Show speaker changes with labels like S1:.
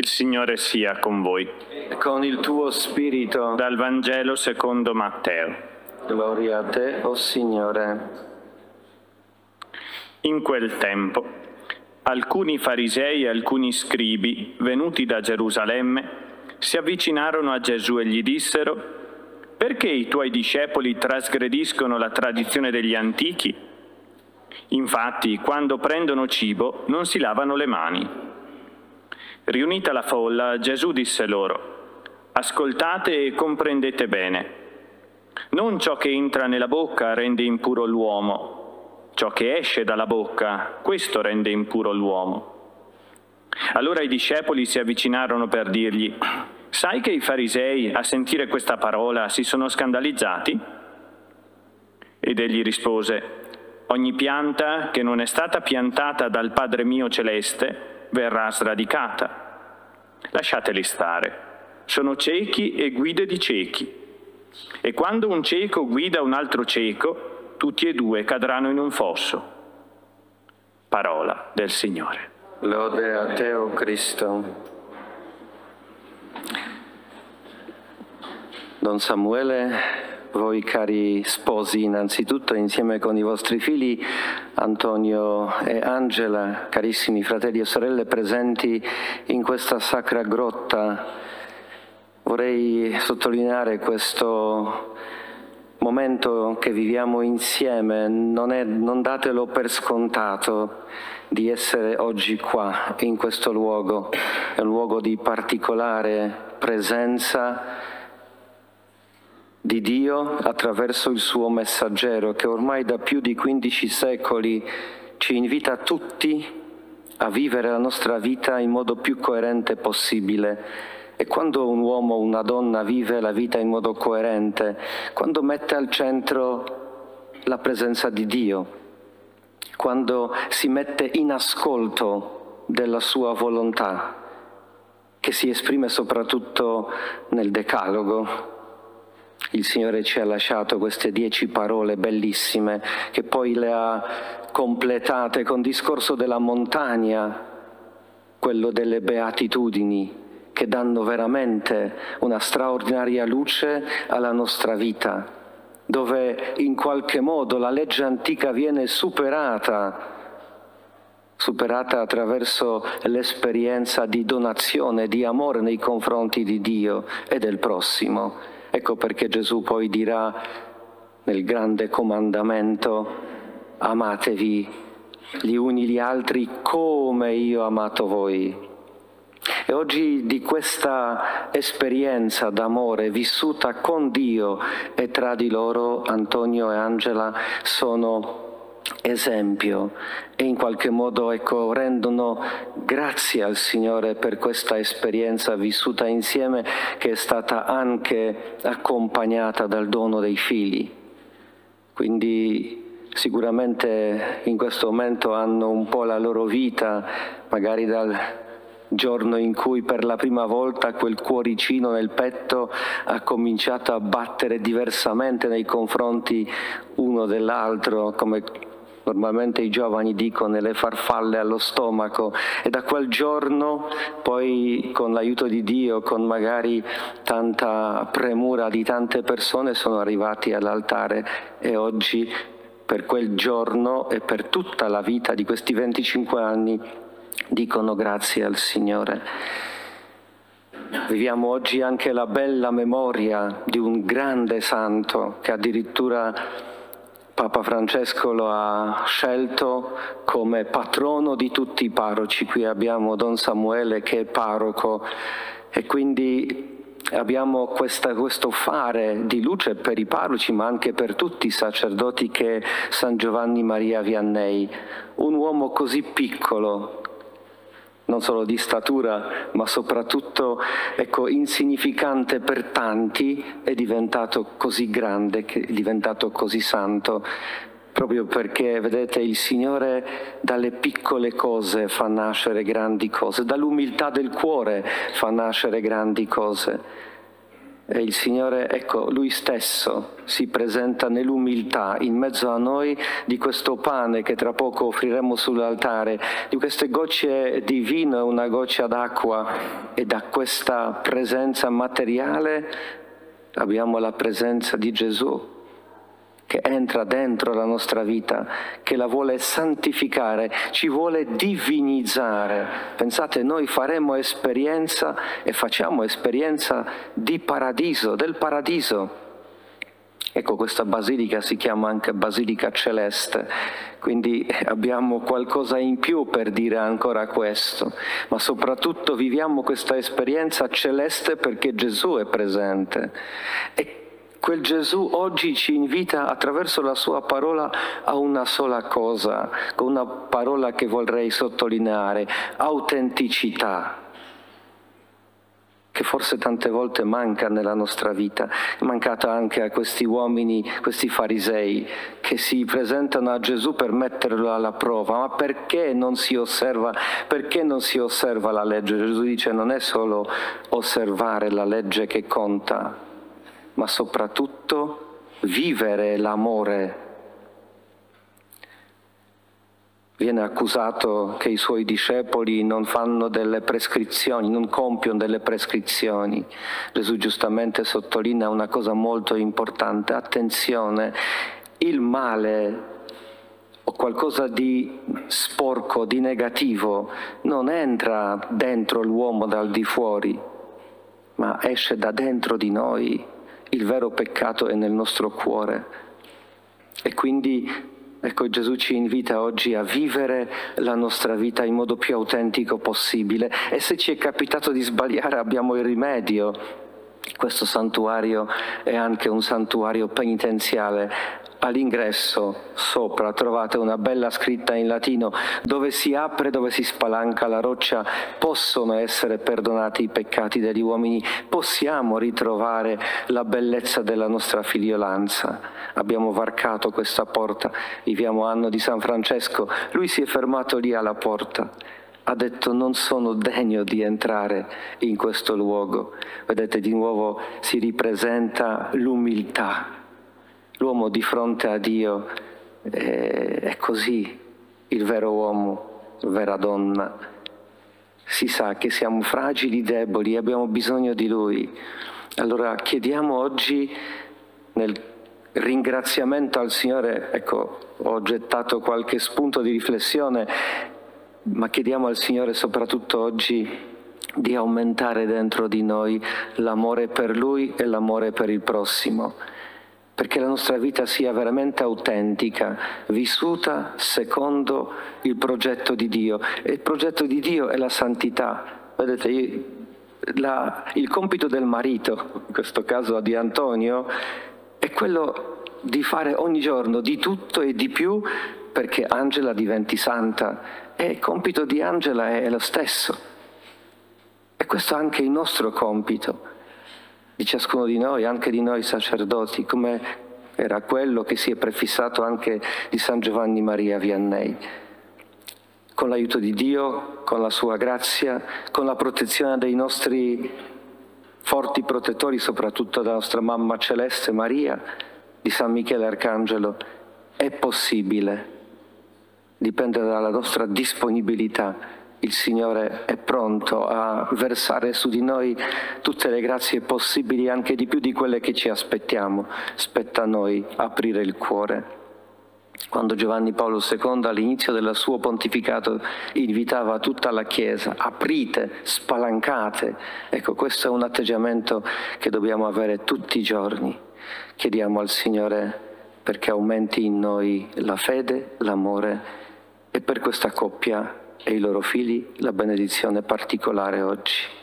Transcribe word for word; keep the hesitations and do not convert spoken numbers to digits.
S1: Il Signore sia con voi.
S2: E con il tuo spirito.
S1: Dal Vangelo secondo Matteo.
S2: Gloria a te, o Signore.
S1: In quel tempo, alcuni farisei e alcuni scribi, venuti da Gerusalemme, si avvicinarono a Gesù e gli dissero: «Perché i tuoi discepoli trasgrediscono la tradizione degli antichi? Infatti, quando prendono cibo, non si lavano le mani». Riunita la folla, Gesù disse loro: «Ascoltate e comprendete bene. Non ciò che entra nella bocca rende impuro l'uomo, ciò che esce dalla bocca, questo rende impuro l'uomo». Allora i discepoli si avvicinarono per dirgli: «Sai che i farisei, a sentire questa parola, si sono scandalizzati?» Ed egli rispose: «Ogni pianta che non è stata piantata dal Padre mio celeste verrà sradicata. Lasciateli stare. Sono ciechi e guide di ciechi. E quando un cieco guida un altro cieco, tutti e due cadranno in un fosso». Parola del Signore.
S2: Lode a te, o Cristo. Don Samuele, voi cari sposi, innanzitutto insieme con i vostri figli Antonio e Angela, carissimi fratelli e sorelle presenti in questa sacra grotta, vorrei sottolineare questo momento che viviamo insieme. Non, è, non datelo per scontato di essere oggi qua, in questo luogo. È un luogo di particolare presenza di Dio attraverso il suo messaggero, che ormai da più di quindici secoli ci invita tutti a vivere la nostra vita in modo più coerente possibile. E quando un uomo o una donna vive la vita in modo coerente, quando mette al centro la presenza di Dio, quando si mette in ascolto della sua volontà, che si esprime soprattutto nel Decalogo. Il Signore ci ha lasciato queste dieci parole bellissime, che poi le ha completate con discorso della montagna, quello delle beatitudini, che danno veramente una straordinaria luce alla nostra vita, dove in qualche modo la legge antica viene superata, superata attraverso l'esperienza di donazione, di amore nei confronti di Dio e del prossimo. Ecco perché Gesù poi dirà nel grande comandamento: amatevi gli uni gli altri come io ho amato voi. E oggi di questa esperienza d'amore vissuta con Dio e tra di loro Antonio e Angela sono esempio e in qualche modo ecco, rendono grazie al Signore per questa esperienza vissuta insieme, che è stata anche accompagnata dal dono dei figli. Quindi sicuramente in questo momento hanno un po' la loro vita, magari dal giorno in cui per la prima volta quel cuoricino nel petto ha cominciato a battere diversamente nei confronti uno dell'altro, come normalmente i giovani dicono, le farfalle allo stomaco, e da quel giorno poi con l'aiuto di Dio, con magari tanta premura di tante persone, sono arrivati all'altare e oggi per quel giorno e per tutta la vita di questi venticinque anni dicono grazie al Signore. Viviamo oggi anche la bella memoria di un grande santo che addirittura Papa Francesco lo ha scelto come patrono di tutti i parroci. Qui abbiamo Don Samuele che è parroco e quindi abbiamo questa, questo fare di luce per i parroci, ma anche per tutti i sacerdoti, che è San Giovanni Maria Vianney, un uomo così piccolo, non solo di statura, ma soprattutto ecco, insignificante per tanti, è diventato così grande, che è diventato così santo, proprio perché, vedete, il Signore dalle piccole cose fa nascere grandi cose, dall'umiltà del cuore fa nascere grandi cose. E il Signore, ecco, Lui stesso si presenta nell'umiltà in mezzo a noi di questo pane che tra poco offriremo sull'altare, di queste gocce di vino e una goccia d'acqua, e da questa presenza materiale abbiamo la presenza di Gesù che entra dentro la nostra vita, che la vuole santificare, ci vuole divinizzare. Pensate, noi faremo esperienza e facciamo esperienza di paradiso, del paradiso. Ecco, questa basilica si chiama anche Basilica Celeste, quindi abbiamo qualcosa in più per dire ancora questo, ma soprattutto viviamo questa esperienza celeste perché Gesù è presente. E quel Gesù oggi ci invita attraverso la sua parola a una sola cosa, con una parola che vorrei sottolineare: autenticità, che forse tante volte manca nella nostra vita, è mancata anche a questi uomini, questi farisei, che si presentano a Gesù per metterlo alla prova. Ma perché non si osserva, perché non si osserva la legge? Gesù dice: non è solo osservare la legge che conta, ma soprattutto vivere l'amore. Viene accusato che i suoi discepoli non fanno delle prescrizioni, non compiono delle prescrizioni. Gesù giustamente sottolinea una cosa molto importante: attenzione, il male o qualcosa di sporco, di negativo, non entra dentro l'uomo dal di fuori, ma esce da dentro di noi. Il vero peccato è nel nostro cuore. E quindi, ecco, Gesù ci invita oggi a vivere la nostra vita in modo più autentico possibile. E se ci è capitato di sbagliare, abbiamo il rimedio. Questo santuario è anche un santuario penitenziale. All'ingresso, sopra, trovate una bella scritta in latino: dove si apre, dove si spalanca la roccia, possono essere perdonati i peccati degli uomini. Possiamo ritrovare la bellezza della nostra filiolanza. Abbiamo varcato questa porta, viviamo anno di San Francesco. Lui si è fermato lì alla porta. Ha detto: non sono degno di entrare in questo luogo. Vedete, di nuovo si ripresenta l'umiltà. L'uomo di fronte a Dio è, è così, il vero uomo, la vera donna. Si sa che siamo fragili, deboli, abbiamo bisogno di Lui. Allora chiediamo oggi, nel ringraziamento al Signore, ecco, ho gettato qualche spunto di riflessione, ma chiediamo al Signore soprattutto oggi di aumentare dentro di noi l'amore per Lui e l'amore per il prossimo, perché la nostra vita sia veramente autentica, vissuta secondo il progetto di Dio. E il progetto di Dio è la santità. Vedete, io, la, il compito del marito, in questo caso di Antonio, è quello di fare ogni giorno di tutto e di più perché Angela diventi santa. E il compito di Angela è lo stesso. E questo è anche il nostro compito, di ciascuno di noi, anche di noi sacerdoti, come era quello che si è prefissato anche di San Giovanni Maria Vianney. Con l'aiuto di Dio, con la sua grazia, con la protezione dei nostri forti protettori, soprattutto della nostra mamma celeste Maria, di San Michele Arcangelo, è possibile. Dipende dalla nostra disponibilità. Il Signore è pronto a versare su di noi tutte le grazie possibili, anche di più di quelle che ci aspettiamo. Spetta a noi aprire il cuore. Quando Giovanni Paolo secondo all'inizio del suo pontificato invitava tutta la Chiesa: aprite, spalancate. Ecco, questo è un atteggiamento che dobbiamo avere tutti i giorni. Chiediamo al Signore perché aumenti in noi la fede, l'amore, e per questa coppia e i loro figli la benedizione particolare oggi.